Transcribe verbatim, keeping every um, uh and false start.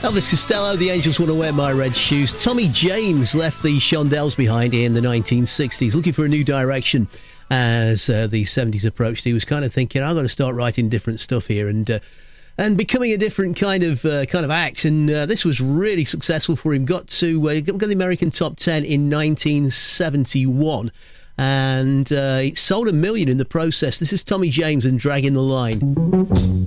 Elvis Costello, The Angels Want to Wear My Red Shoes. Tommy James left the Shondells behind in the nineteen sixties, looking for a new direction as uh, the seventies approached. He was kind of thinking, I've got to start writing different stuff here and uh, and becoming a different kind of uh, kind of act. And uh, this was really successful for him. Got to uh, got the American top ten in nineteen seventy-one. And uh, it sold a million in the process. This is Tommy James and Dragging the Line.